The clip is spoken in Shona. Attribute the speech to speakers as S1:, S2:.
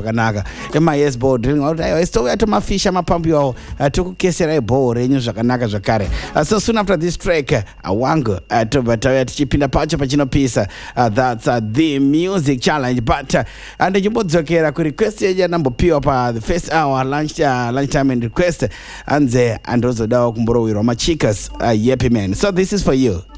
S1: zvakanaka yes ball drilling out stoya tomafisha mapambiwawo tokukesera ball renyu zvakanaka zvakare. So soon after this track wangu tobva tauya tichipinda pacho pachinopisa that's the music challenge but ndichimbodzokera kurequest yedu yanambopiwa pa the first hour lunchtime and request anze andozodawo kumborowerwa machikas yepi man. So this is for you.